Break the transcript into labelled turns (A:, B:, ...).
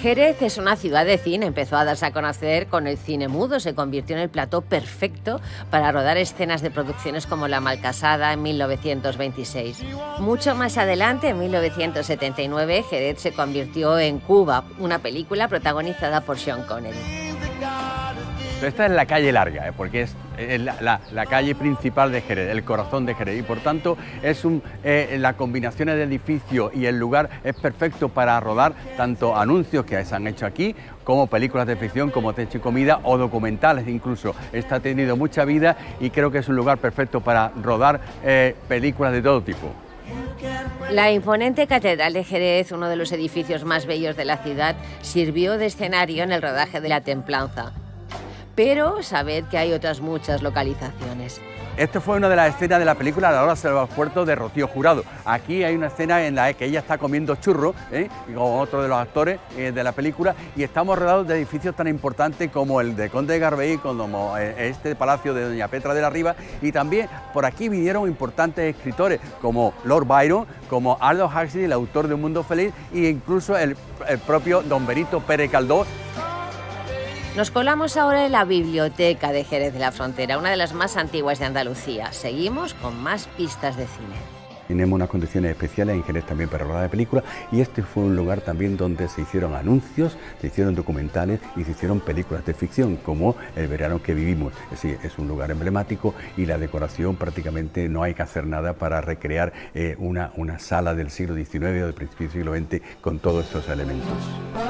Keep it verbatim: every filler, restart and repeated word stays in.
A: Jerez es una ciudad de cine, empezó a darse a conocer con el cine mudo, se convirtió en el plató perfecto para rodar escenas de producciones como La Malcasada en mil novecientos veintiséis. Mucho más adelante, en mil novecientos setenta y nueve, Jerez se convirtió en Cuba, una película protagonizada por Sean Connery.
B: Esta es la calle larga, ¿eh? porque es la, la, la calle principal de Jerez, el corazón de Jerez, y por tanto es un, eh, la combinación del edificio y el lugar es perfecto para rodar tanto anuncios que se han hecho aquí, como películas de ficción como Techo y Comida o documentales incluso. Está tenido mucha vida y creo que es un lugar perfecto para rodar eh, películas de todo tipo.
A: La imponente Catedral de Jerez, uno de los edificios más bellos de la ciudad, sirvió de escenario en el rodaje de La Templanza. Pero sabed que hay otras muchas localizaciones.
B: Esta fue una de las escenas de la película La hora de los puertos de Rocío Jurado. Aquí hay una escena en la que ella está comiendo churros, ¿eh? y con otro de los actores eh, de la película, y estamos rodeados de edificios tan importantes como el de Conde de Garbey, como este palacio de Doña Petra de la Riva, y también por aquí vinieron importantes escritores como Lord Byron, como Aldous Huxley, el autor de Un Mundo Feliz, e incluso el, el propio Don Benito Pérez Galdós.
A: Nos colamos ahora en la Biblioteca de Jerez de la Frontera, una de las más antiguas de Andalucía. Seguimos con más pistas de cine.
B: Tenemos unas condiciones especiales en Jerez también para rodar de películas, y este fue un lugar también donde se hicieron anuncios, se hicieron documentales y se hicieron películas de ficción, como El verano que vivimos. Es decir, es un lugar emblemático y la decoración prácticamente no hay que hacer nada para recrear eh, una, una sala del siglo diecinueve o del principio del siglo veinte con todos estos elementos.